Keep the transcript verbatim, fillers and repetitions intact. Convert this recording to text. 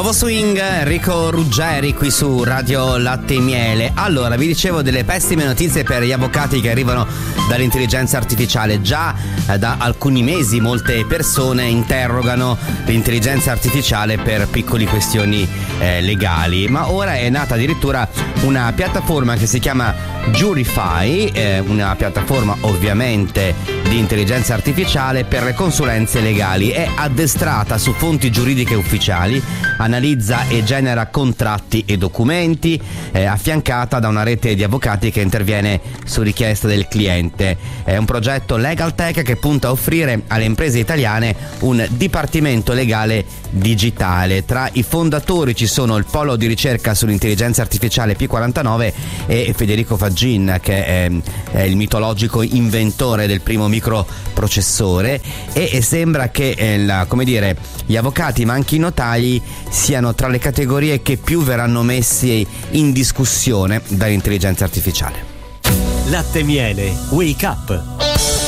Nuovo swing, Enrico Ruggeri qui su Radio Latte e Miele. Allora, vi dicevo delle pessime notizie per gli avvocati che arrivano dall'intelligenza artificiale. Già eh, da alcuni mesi molte persone interrogano l'intelligenza artificiale per piccole questioni eh, legali, ma ora è nata addirittura una piattaforma che si chiama Jurify, eh, una piattaforma ovviamente di intelligenza artificiale per le consulenze legali. È addestrata su fonti giuridiche ufficiali, analizza e genera contratti e documenti, eh, affiancata da una rete di avvocati che interviene su richiesta del cliente. È un progetto Legal Tech che punta a offrire alle imprese italiane un dipartimento legale digitale. Tra i fondatori ci sono il polo di ricerca sull'intelligenza artificiale P quarantanove e Federico Faggin, che è, è il mitologico inventore del primo microprocessore, e, e sembra che eh, la, come dire, gli avvocati ma anche i notai siano tra le categorie che più verranno messi in discussione dall'intelligenza artificiale. Latte e Miele, Wake Up.